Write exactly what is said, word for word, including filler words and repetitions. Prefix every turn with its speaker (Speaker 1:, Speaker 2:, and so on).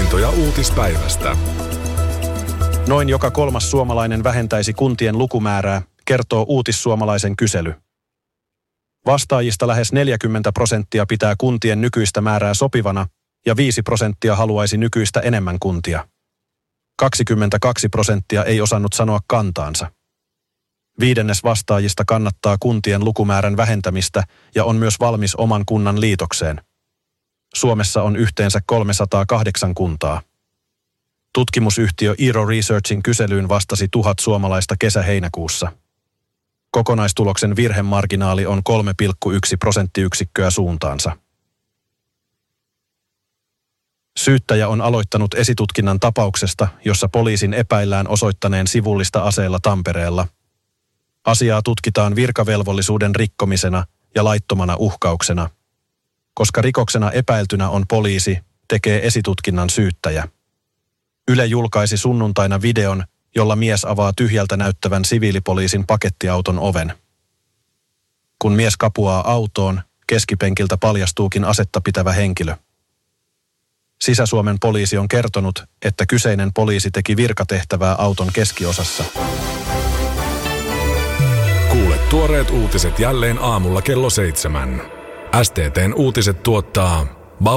Speaker 1: Havaintoja uutispäivästä.
Speaker 2: Noin joka kolmas suomalainen vähentäisi kuntien lukumäärää, kertoo Uutissuomalaisen kysely. Vastaajista lähes neljäkymmentä prosenttia pitää kuntien nykyistä määrää sopivana ja viisi prosenttia haluaisi nykyistä enemmän kuntia. kaksikymmentäkaksi prosenttia ei osannut sanoa kantaansa. Viidennes vastaajista kannattaa kuntien lukumäärän vähentämistä ja on myös valmis oman kunnan liitokseen. Suomessa on yhteensä kolmesataakahdeksan kuntaa. Tutkimusyhtiö Eero Researchin kyselyyn vastasi tuhat suomalaista kesä-heinäkuussa. Kokonaistuloksen virhemarginaali on kolme pilkku yksi prosenttiyksikköä suuntaansa. Syyttäjä on aloittanut esitutkinnan tapauksesta, jossa poliisin epäillään osoittaneen sivullista aseella Tampereella. Asiaa tutkitaan virkavelvollisuuden rikkomisena ja laittomana uhkauksena. Koska rikoksena epäiltynä on poliisi, tekee esitutkinnan syyttäjä. Yle julkaisi sunnuntaina videon, jolla mies avaa tyhjältä näyttävän siviilipoliisin pakettiauton oven. Kun mies kapuaa autoon, keskipenkiltä paljastuukin asetta pitävä henkilö. Sisä-Suomen poliisi on kertonut, että kyseinen poliisi teki virkatehtävää auton keskiosassa.
Speaker 1: Kuule tuoreet uutiset jälleen aamulla kello seitsemän. S T T:n uutiset tuottaa